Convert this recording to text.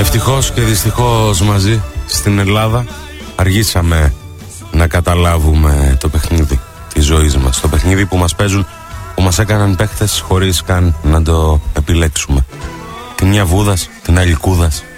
Ευτυχώς και δυστυχώς μαζί στην Ελλάδα αργήσαμε να καταλάβουμε το παιχνίδι της ζωής μας. Το παιχνίδι που μας παίζουν, που μας έκαναν παίχτες χωρίς καν να το επιλέξουμε. Την μια Βούδας, την άλλη Κούδας,